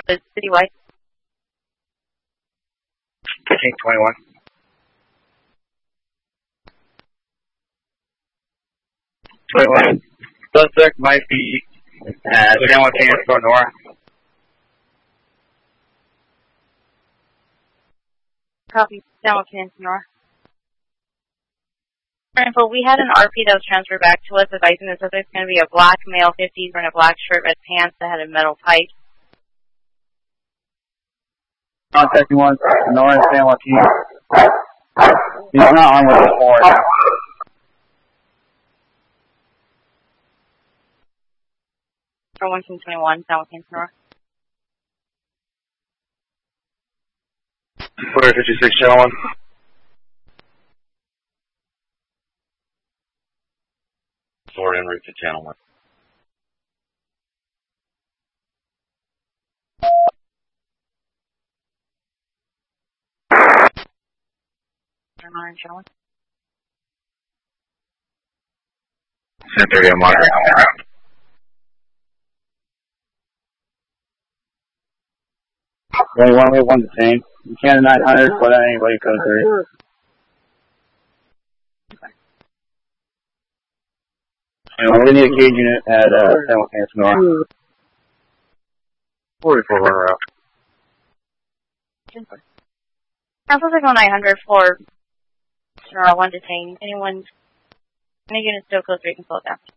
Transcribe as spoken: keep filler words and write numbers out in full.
Rapids, citywide. fifteen twenty-one. twenty-one. Suspect might be at San Joaquin Store North. Copy, San Joaquin Sonora. For info, we had an R P that was transferred back to us advising the subject's going to be a black male fifties wearing a black shirt, red pants that had a metal pipe. Contacting one, Sonora, San Joaquin. He's not armed with a sword. For one twenty-one, San Joaquin Sonora. Clear fifty-six, gentlemen. Sword en route to channel one. ten thirty, I'm monitoring all around. twenty-one, we have one detained. You can nine hundred, but anybody goes through. And we're going to need a cage unit at uh, San Joaquin Sonora. forty-four runner out. Council Signal nine hundred for Sonora, one detained. Anyone, any unit still close, we can slow it down.